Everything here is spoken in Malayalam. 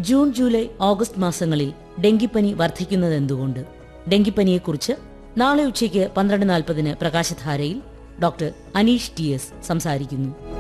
ജൂൺ, ജൂലൈ, ഓഗസ്റ്റ് മാസങ്ങളിൽ ഡെങ്കിപ്പനി വർദ്ധിക്കുന്നതെന്തുകൊണ്ട്? ഡെങ്കിപ്പനിയെക്കുറിച്ച് നാളെ ഉച്ചയ്ക്ക് 12:40 പ്രകാശധാരയിൽ ഡോക്ടർ അനീഷ് TS സംസാരിക്കുന്നു.